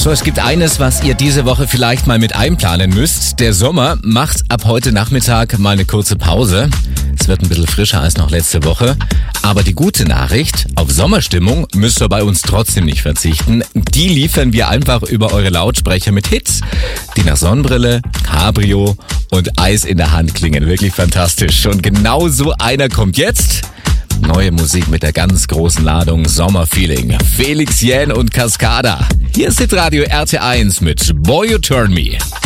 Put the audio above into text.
So, es gibt eines, was ihr diese Woche vielleicht mal mit einplanen müsst. Der Sommer macht ab heute Nachmittag mal eine kurze Pause. Es wird ein bisschen frischer als noch letzte Woche. Aber die gute Nachricht, auf Sommerstimmung müsst ihr bei uns trotzdem nicht verzichten. Die liefern wir einfach über eure Lautsprecher mit Hits, die nach Sonnenbrille, Cabrio und Eis in der Hand klingen. Wirklich fantastisch. Und genau so einer kommt jetzt. Neue Musik mit der ganz großen Ladung Sommerfeeling. Felix Jähn und Cascada. Hier ist Hitradio RT1 mit Boy You Turn Me.